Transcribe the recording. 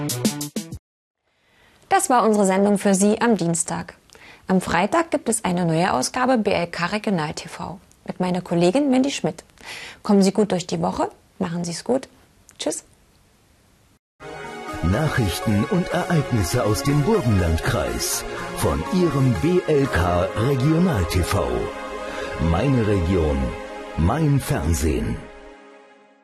Das war unsere Sendung für Sie am Dienstag. Am Freitag gibt es eine neue Ausgabe BLK Regional TV mit meiner Kollegin Mandy Schmidt. Kommen Sie gut durch die Woche, machen Sie es gut. Tschüss. Nachrichten und Ereignisse aus dem Burgenlandkreis von Ihrem BLK Regional TV. Meine Region, mein Fernsehen.